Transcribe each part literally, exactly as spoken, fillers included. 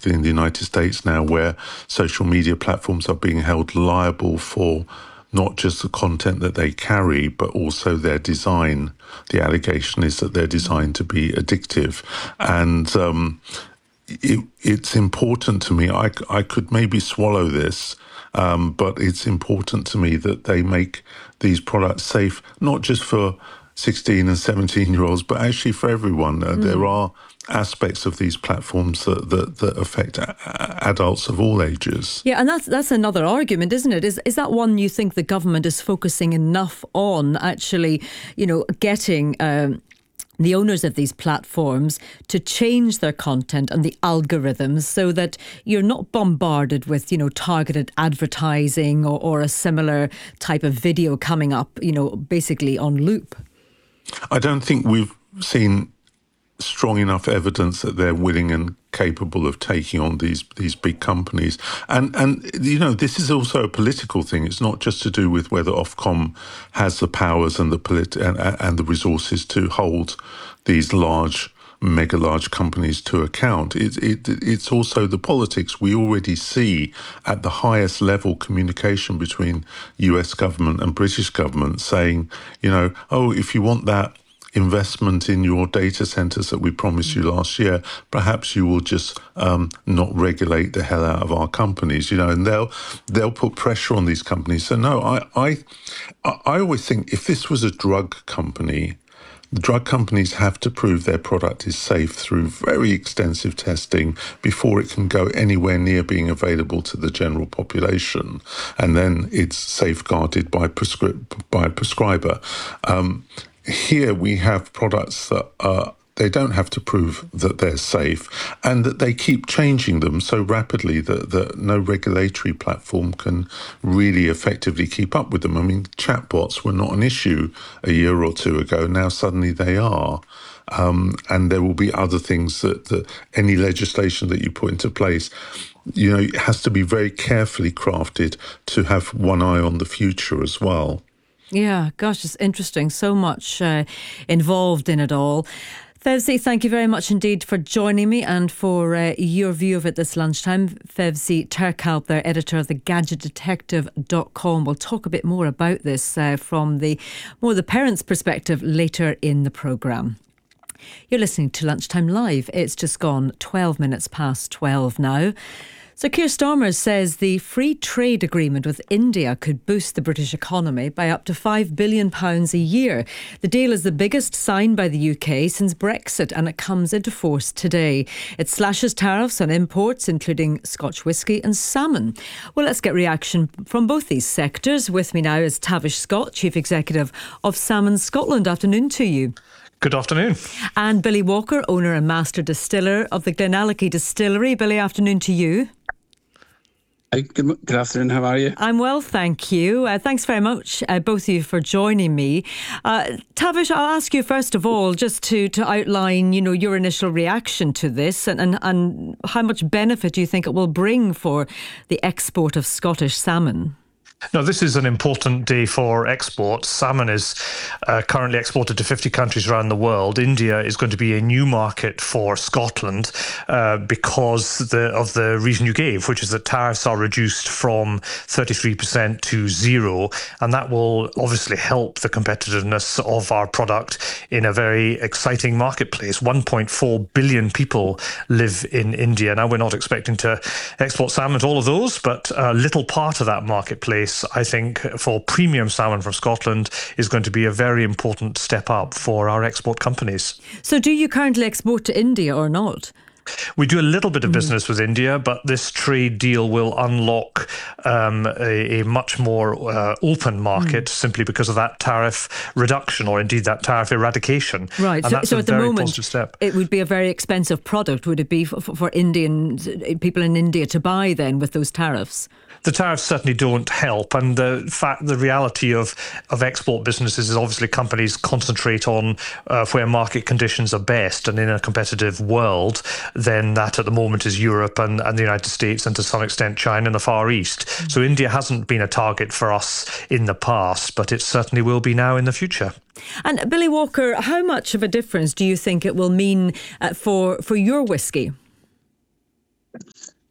particularly in the United States now, where social media platforms are being held liable for not just the content that they carry, but also their design. The allegation is that they're designed to be addictive. And um, it, it's important to me, I, I could maybe swallow this, um, but it's important to me that they make these products safe, not just for sixteen and seventeen-year-olds, but actually for everyone. Mm. Uh, there are aspects of these platforms that, that, that affect a- adults of all ages. Yeah, and that's that's another argument, isn't it? Is is that one you think the government is focusing enough on actually, you know, getting um, the owners of these platforms to change their content and the algorithms so that you're not bombarded with, you know, targeted advertising or, or a similar type of video coming up, you know, basically on loop? I don't think we've seen strong enough evidence that they're willing and capable of taking on these these big companies. And, and you know, this is also a political thing. It's not just to do with whether Ofcom has the powers and the polit- and, and the resources to hold these large, mega large companies to account. It, it, it's also the politics. We already see at the highest level communication between U S government and British government saying, you know, oh, if you want that investment in your data centers that we promised you last year, perhaps you will just um, not regulate the hell out of our companies, you know, and they'll they'll put pressure on these companies. So no, I I I always think if this was a drug company, the drug companies have to prove their product is safe through very extensive testing before it can go anywhere near being available to the general population, and then it's safeguarded by prescri- by a prescriber. Um, Here we have products that are, they don't have to prove that they're safe and that they keep changing them so rapidly that, that no regulatory platform can really effectively keep up with them. I mean, chatbots were not an issue a year or two ago. Now suddenly they are. Um, and there will be other things that, that any legislation that you put into place, you know, it has to be very carefully crafted to have one eye on the future as well. Yeah, gosh, it's interesting. So much uh, involved in it all. Fevzi, thank you very much indeed for joining me and for uh, your view of it this lunchtime. Fevzi Terkalp, their editor of the gadget detective dot com. We'll talk a bit more about this uh, from the more the parents' perspective later in the programme. You're listening to Lunchtime Live. It's just gone twelve minutes past twelve now. So Keir Starmer says the free trade agreement with India could boost the British economy by up to five billion pounds a year. The deal is the biggest signed by the U K since Brexit, and it comes into force today. It slashes tariffs on imports, including Scotch whisky and salmon. Well, let's get reaction from both these sectors. With me now is Tavish Scott, Chief Executive of Salmon Scotland. Afternoon to you. Good afternoon. And Billy Walker, owner and master distiller of the Glenallachie Distillery. Billy, afternoon to you. Hi, good, good afternoon. How are you? I'm well, thank you. Uh, thanks very much, uh, both of you, for joining me. Uh, Tavish, I'll ask you first of all just to, to outline, you know, your initial reaction to this and, and, and how much benefit do you think it will bring for the export of Scottish salmon? No, this is an important day for exports. Salmon is uh, currently exported to fifty countries around the world. India is going to be a new market for Scotland uh, because the, of the reason you gave, which is that tariffs are reduced from thirty-three percent to zero. And that will obviously help the competitiveness of our product in a very exciting marketplace. one point four billion people live in India. Now, we're not expecting to export salmon to all of those, but a little part of that marketplace, I think, for premium salmon from Scotland is going to be a very important step up for our export companies. So do you currently export to India or not? We do a little bit of business mm. with India, but this trade deal will unlock um, a, a much more uh, open market mm. simply because of that tariff reduction, or indeed that tariff eradication. Right. And so, that's so a at the very moment, positive step. It would be a very expensive product, would it be, for, for Indian people in India to buy then with those tariffs? The tariffs certainly don't help, and the fact, the reality of, of export businesses is obviously companies concentrate on uh, where market conditions are best, and in a competitive world, then that at the moment is Europe and, and the United States, and to some extent China and the Far East. Mm-hmm. So India hasn't been a target for us in the past, but it certainly will be now in the future. And Billy Walker, how much of a difference do you think it will mean uh, for for your whisky?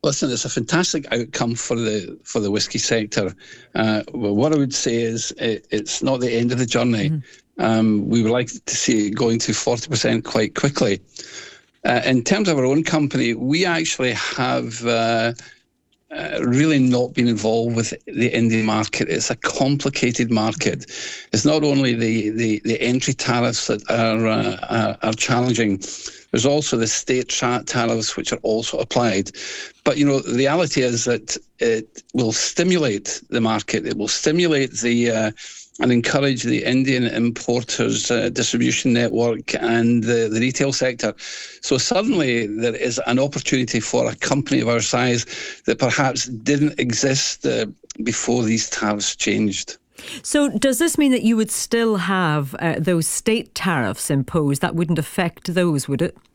Listen, it's a fantastic outcome for the for the whisky sector. Uh, well, what I would say is it, it's not the end of the journey. Mm-hmm. Um, we would like to see it going to forty percent quite quickly. Uh, in terms of our own company, we actually have uh, uh, really not been involved with the Indian market. It's a complicated market. It's not only the, the, the entry tariffs that are, uh, are challenging. There's also the state tariffs, which are also applied. But, you know, the reality is that it will stimulate the market. It will stimulate the uh, and encourage the Indian importers' uh, distribution network and the, the retail sector. So suddenly there is an opportunity for a company of our size that perhaps didn't exist uh, before these tariffs changed. So does this mean that you would still have uh, those state tariffs imposed? That wouldn't affect those, would it?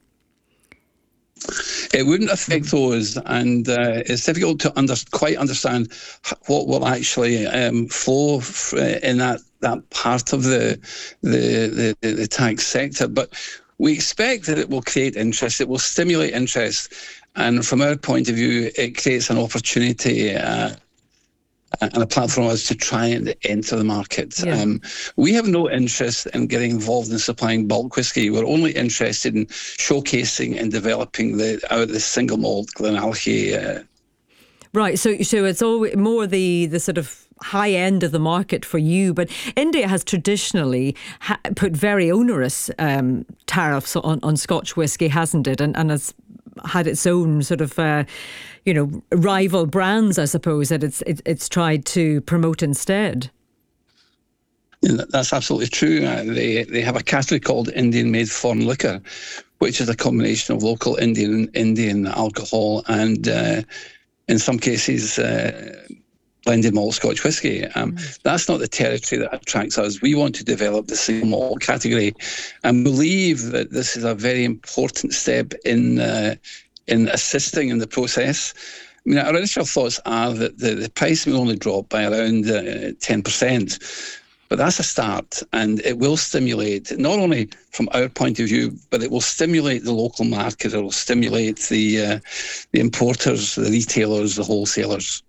It wouldn't affect those, and uh, it's difficult to under, quite understand what will actually um, flow in that, that part of the, the, the, the tax sector. But we expect that it will create interest, it will stimulate interest, and from our point of view, it creates an opportunity uh, and a platform for us to try and enter the market. Yeah. Um, we have no interest in getting involved in supplying bulk whisky. We're only interested in showcasing and developing the out the single malt Glenallachie. Uh, right. So, so it's all more the the sort of high end of the market for you. But India has traditionally ha- put very onerous um, tariffs on, on Scotch whisky, hasn't it? And and has had its own sort of, uh, you know, rival brands, I suppose, that it's it, it's tried to promote instead. Yeah, that's absolutely true. Uh, they they have a category called Indian-made foreign liquor, which is a combination of local Indian Indian alcohol and, uh, in some cases, uh, blended malt Scotch whisky. Um, mm. That's not the territory that attracts us. We want to develop the single malt category and believe that this is a very important step in uh, in assisting in the process. I mean, our initial thoughts are that the, the price will only drop by around uh, ten percent. But that's a start, and it will stimulate, not only from our point of view, but it will stimulate the local market. It will stimulate the uh, the importers, the retailers, the wholesalers.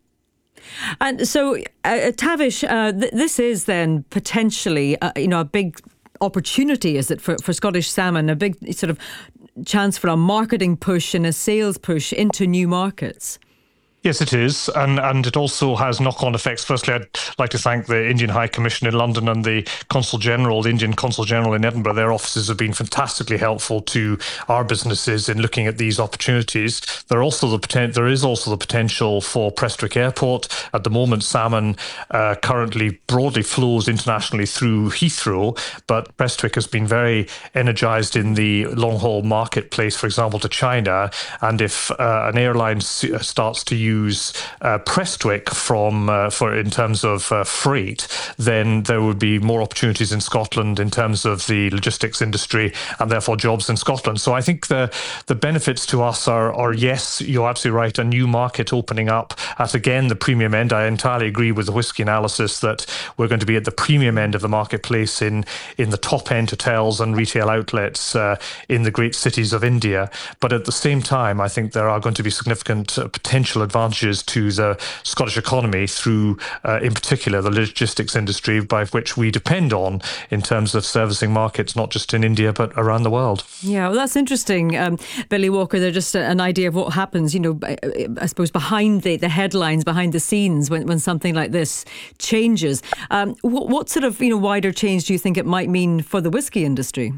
And so, uh, Tavish, uh, th- this is then potentially, uh, you know, a big opportunity, is it, for, for Scottish salmon, a big sort of chance for a marketing push and a sales push into new markets? Yes, it is. And and it also has knock-on effects. Firstly, I'd like to thank the Indian High Commission in London and the Consul General, the Indian Consul General in Edinburgh. Their offices have been fantastically helpful to our businesses in looking at these opportunities. There are also the poten- there is also the potential for Prestwick Airport. At the moment, salmon uh, currently broadly flows internationally through Heathrow, but Prestwick has been very energised in the long-haul marketplace, for example, to China. And if uh, an airline s- starts to use use uh, Prestwick from uh, for in terms of uh, freight, then there would be more opportunities in Scotland in terms of the logistics industry and therefore jobs in Scotland. So I think the the benefits to us are, are yes, you're absolutely right, a new market opening up at, again, the premium end. I entirely agree with the whisky analysis that we're going to be at the premium end of the marketplace in, in the top-end hotels and retail outlets uh, in the great cities of India. But at the same time, I think there are going to be significant uh, potential advantages to the Scottish economy through, uh, in particular, the logistics industry, by which we depend on in terms of servicing markets, not just in India, but around the world. Yeah, well, that's interesting, um, Billy Walker. They're just an idea of what happens, you know, I suppose behind the, the headlines, behind the scenes when, when something like this changes. Um, what, what sort of, you know, wider change do you think it might mean for the whisky industry?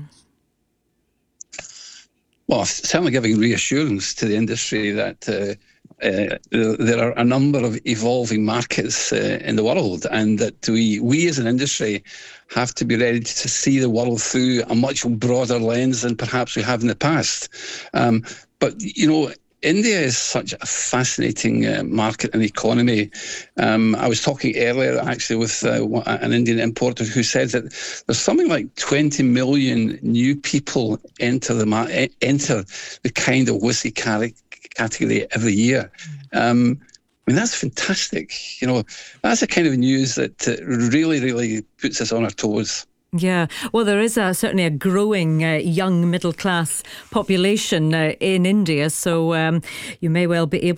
Well, certainly giving reassurance to the industry that uh, uh, there are a number of evolving markets uh, in the world, and that we, we as an industry have to be ready to see the world through a much broader lens than perhaps we have in the past. Um, but, you know, India is such a fascinating uh, market and economy. Um, I was talking earlier, actually, with uh, an Indian importer who said that there's something like twenty million new people enter the mar- enter the kind of whisky category every year. Um, I mean, that's fantastic. You know, that's the kind of news that uh, really, really puts us on our toes. Yeah, well, there is a, certainly a growing uh, young middle class population uh, in India, so um, you may well be able